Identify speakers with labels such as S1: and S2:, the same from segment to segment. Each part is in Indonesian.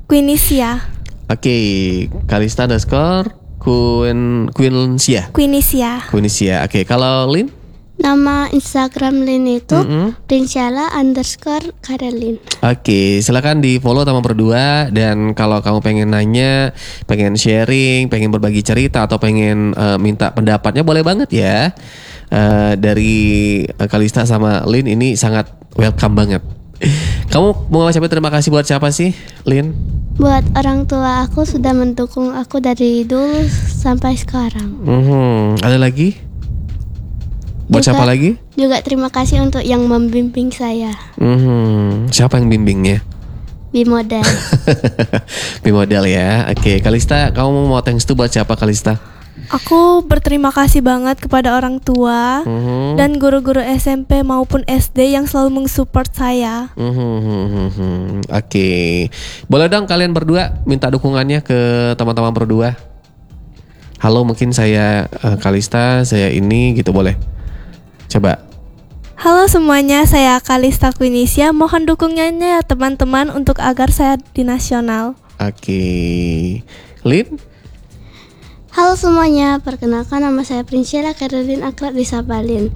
S1: Quinisia.
S2: Oke, Kalista underscore Quinisia. Oke, kalau Lin?
S3: Nama Instagram Lin itu Prinsela_Karelin.
S2: Oke, silakan di follow teman berdua. Dan kalau kamu pengen nanya, pengen sharing, pengen berbagi cerita, atau pengen minta pendapatnya, boleh banget ya. Dari Kalista sama Lin ini sangat welcome banget. Kamu mau ngucapin terima kasih buat siapa sih, Lin?
S3: Buat orang tua aku sudah mendukung aku dari dulu sampai sekarang.
S2: Ada lagi? Buat siapa lagi?
S3: Juga terima kasih untuk yang membimbing saya.
S2: Siapa yang bimbingnya?
S3: Bimodel.
S2: Bimodel ya. Oke, Kalista, kamu mau thanks to buat siapa, Kalista?
S1: Aku berterima kasih banget kepada orang tua dan guru-guru SMP maupun SD yang selalu mensupport saya.
S2: Oke, boleh dong kalian berdua minta dukungannya ke teman-teman berdua. Halo, mungkin saya Kalista, saya ini gitu, boleh? Coba.
S1: Halo semuanya, saya Kalista Quinisia. Mohon dukungannya ya teman-teman untuk agar saya di nasional.
S2: Oke. Lin?
S3: Halo semuanya, perkenalkan nama saya Prinsela Karelin, akrab disapa Lin.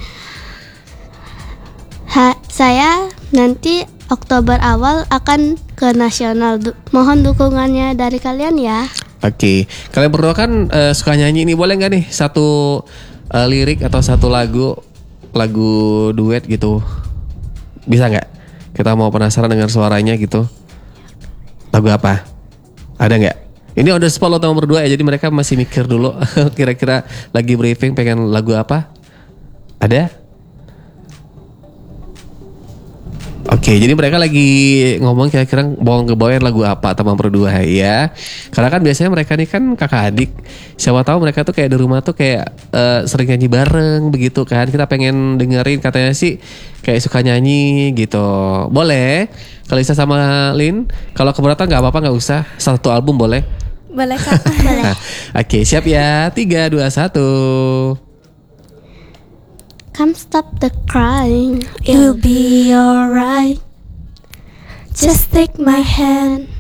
S3: Saya nanti Oktober awal akan ke nasional. Mohon dukungannya dari kalian ya.
S2: Oke. Kalian berdua kan suka nyanyi, ini boleh nggak nih satu lirik atau satu lagu duet gitu, bisa nggak? Kita mau penasaran dengan suaranya gitu. Lagu apa? Ada nggak? Ini udah spot teman berdua ya, jadi mereka masih mikir dulu. Kira-kira lagi briefing pengen lagu apa? Ada? Oke, jadi mereka lagi ngomong kira-kira mau ngebawain lagu apa teman berdua ya. Karena kan biasanya mereka nih kan kakak adik. Siapa tahu mereka tuh kayak di rumah tuh kayak sering nyanyi bareng begitu kan. Kita pengen dengerin, katanya sih kayak suka nyanyi gitu. Boleh? Kalista sama Lin, kalau keberatan gak apa-apa, gak usah. Satu album boleh?
S1: Boleh Kak.
S3: Boleh.
S2: Oke, siap ya. 3, 2, 1.
S3: Come stop the crying.
S1: It'll be alright. Just take my hand.